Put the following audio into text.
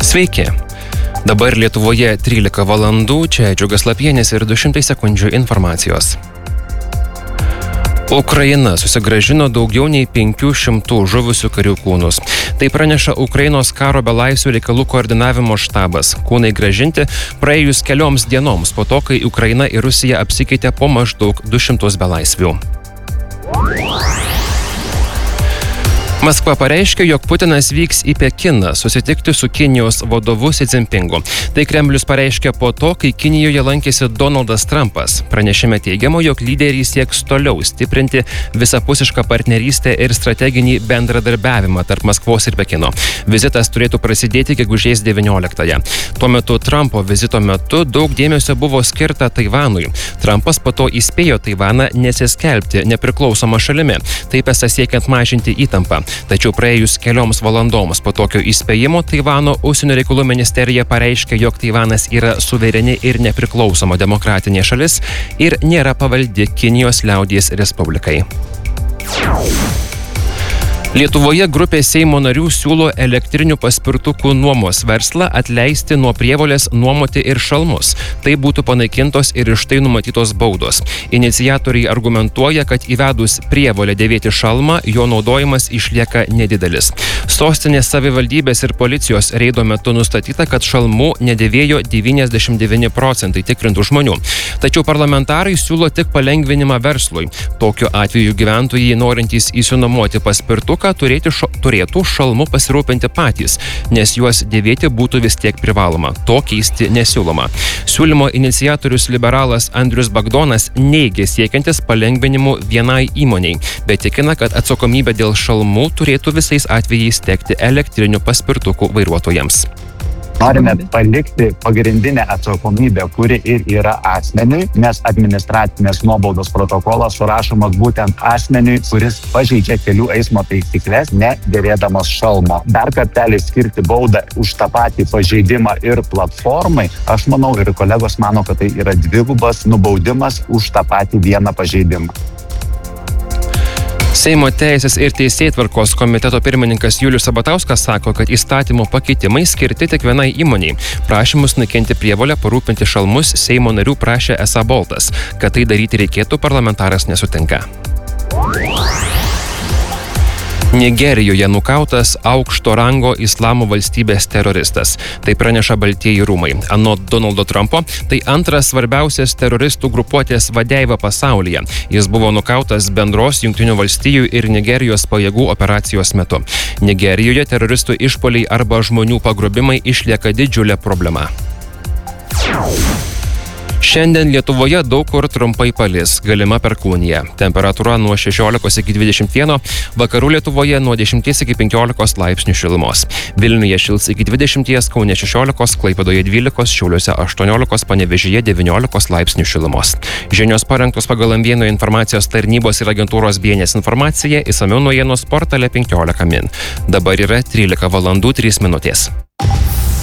Sveiki. Dabar Lietuvoje 13 valandų, čia Džiugas Lapienis ir 200 sekundžių informacijos. Ukraina susigrąžino daugiau nei 500 žuvusių karių kūnus. Tai praneša Ukrainos karo belaisvių reikalų koordinavimo štabas. Kūnai grąžinti praėjus kelioms dienoms po to, kai Ukraina ir Rusija apsikeitė po maždaug 200 belaisvių. Maskva pareiškė, jog Putinas vyks į Pekiną susitikti su Kinijos vadovu Xi Jinpingu. Tai Kremlius pareiškė po to, kai Kinijoje lankėsi Donaldas Trumpas. Pranešime teigiama, jog lyderiai sieks toliau stiprinti visapusišką partnerystę ir strateginį bendradarbiavimą tarp Maskvos ir Pekino. Vizitas turėtų prasidėti gegužės 19-ąją. Tuo metu Trumpo vizito metu daug dėmesio buvo skirta Taivanui. Trumpas po to įspėjo Taivaną nesiskelbti nepriklausomą šalimi, taip esą siekiant mažinti įtampą. Tačiau praėjus kelioms valandoms po tokio įspėjimo Taivano užsienio reikalų ministerija pareiškė, jog Taivanas yra suvereni ir nepriklausoma demokratinė šalis ir nėra pavaldi Kinijos liaudies respublikai. Lietuvoje grupė Seimo narių siūlo elektrinių paspirtukų nuomos verslą atleisti nuo prievolės nuomoti ir šalmus. Tai būtų panaikintos ir iš tai numatytos baudos. Iniciatoriai argumentuoja, kad įvedus prievolę dėvėti šalmą, jo naudojimas išlieka nedidelis. Sostinės savivaldybės ir policijos reido metu nustatyta, kad šalmų nedėvėjo 99% tikrintų žmonių. Tačiau parlamentarai siūlo tik palengvinimą verslui. Tokiu atveju gyventojai norintys įsinuomoti paspirtuką turėtų šalmu pasirūpinti patys, nes juos dėvėti būtų vis tiek privaloma. To keisti nesiūloma. Siūlymo iniciatorius liberalas Andrius Bagdonas neigė siekiantis palengvinimų vienai įmoniai, bet tikina, kad atsakomybė dėl šalmų turėtų visais atvejais tekti elektrinių paspirtukų vairuotojams. Norime palikti pagrindinę atsakomybę, kuri ir yra asmeniui, nes administracinės nuobaudos protokolas surašomas būtent asmeniui, kuris pažeidžia kelių eismo taisyklės, nedėvėdamas šalmo. Dar kartelį skirti baudą už tą patį pažeidimą ir platformai, aš manau ir kolegos mano, kad tai yra dvigubas nubaudimas už tą patį vieną pažeidimą. Seimo teisės ir teisėtvarkos komiteto pirmininkas Julius Sabatauskas sako, kad įstatymo pakeitimai skirti tik vienai įmoniai. Prašymus naikinti prievolę parūpinti šalmus Seimo narių prašė esą Boltas. Kad tai daryti reikėtų, parlamentaras nesutinka. Nigerijoje nukautas aukšto rango Islamo valstybės teroristas. Tai praneša Baltieji rūmai. Anot Donaldo Trumpo, tai antras svarbiausias teroristų grupuotės vadeiva pasaulyje. Jis buvo nukautas bendros Jungtinių valstijų ir Nigerijos pajėgų operacijos metu. Nigerijoje teroristų išpuoliai arba žmonių pagrobimai išlieka didžiulė problema. Šiandien Lietuvoje daug kur trumpai palis, galima perkūnija. Temperatūra nuo 16 iki 21, vakarų Lietuvoje nuo 10 iki 15 laipsnių šilumos. Vilniuje šils iki 20, Kaune 16, Klaipėdoje 12, Šiauliuose 18, Panevėžyje 19 laipsnių šilumos. Žinios parengtos pagal Vieno informacijos tarnybos ir agentūros BNS informacija, išsamiau naujienos portale 15 min. Dabar yra 13 valandų 3 minutės.